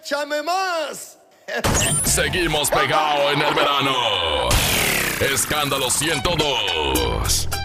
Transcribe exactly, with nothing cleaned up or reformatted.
¡Échame más! Seguimos pegados en el verano. Escándalo ciento dos.